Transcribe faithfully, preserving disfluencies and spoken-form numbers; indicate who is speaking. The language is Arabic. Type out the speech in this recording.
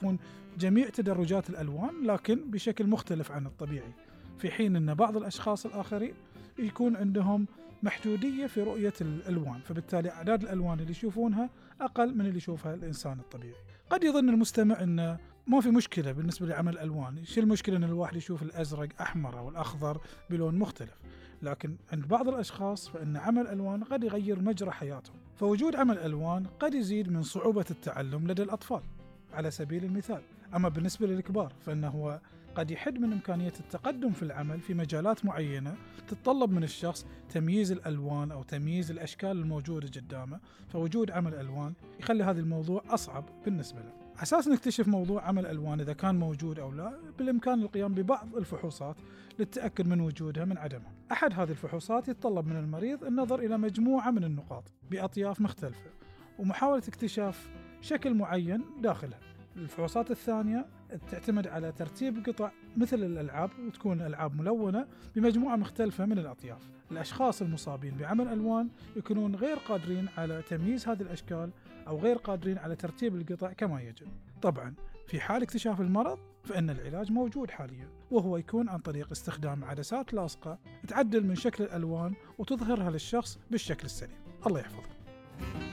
Speaker 1: يشوفون جميع تدرجات الألوان لكن بشكل مختلف عن الطبيعي، في حين أن بعض الأشخاص الآخرين يكون عندهم محدودية في رؤية الألوان، فبالتالي أعداد الألوان اللي يشوفونها أقل من اللي يشوفها الإنسان الطبيعي. قد يظن المستمع أن ما في مشكلة بالنسبة لعمل الألوان، شو المشكلة أن الواحد يشوف الأزرق أحمر أو الأخضر بلون مختلف، لكن عند بعض الأشخاص فإن عمل الألوان قد يغير مجرى حياتهم. فوجود عمل ألوان قد يزيد من صعوبة التعلم لدى الأطفال على سبيل المثال. أما بالنسبة للكبار فإنه قد يحد من إمكانية التقدم في العمل في مجالات معينة تتطلب من الشخص تمييز الألوان أو تمييز الأشكال الموجودة قدامه، فوجود عمل ألوان يخلي هذا الموضوع أصعب بالنسبة له. أساس نكتشف موضوع عمل ألوان إذا كان موجود أو لا، بالإمكان القيام ببعض الفحوصات للتأكد من وجودها من عدمها. أحد هذه الفحوصات يتطلب من المريض النظر إلى مجموعة من النقاط بأطياف مختلفة ومحاولة اكتشاف شكل معين داخلها. الفحوصات الثانية تعتمد على ترتيب قطع مثل الألعاب، وتكون الألعاب ملونة بمجموعة مختلفة من الأطياف. الأشخاص المصابين بعمل ألوان يكونون غير قادرين على تمييز هذه الأشكال أو غير قادرين على ترتيب القطع كما يجب. طبعا في حال اكتشاف المرض فإن العلاج موجود حاليا، وهو يكون عن طريق استخدام عدسات لاصقة تعدل من شكل الألوان وتظهرها للشخص بالشكل السليم. الله يحفظه.